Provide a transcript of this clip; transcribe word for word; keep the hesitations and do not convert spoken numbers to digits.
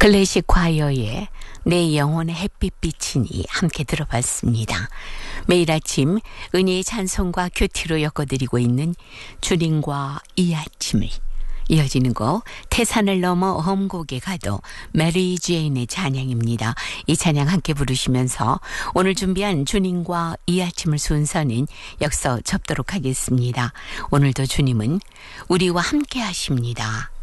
클래식 과여의 내 영혼의 햇빛빛이니 함께 들어봤습니다. 매일 아침 은혜의 찬송과 큐티로 엮어드리고 있는 주님과 이 아침을, 이어지는 곡 태산을 넘어 험곡에 가도 메리 제인의 찬양입니다. 이 찬양 함께 부르시면서 오늘 준비한 주님과 이 아침을 순서는 여기서 접도록 하겠습니다. 오늘도 주님은 우리와 함께 하십니다.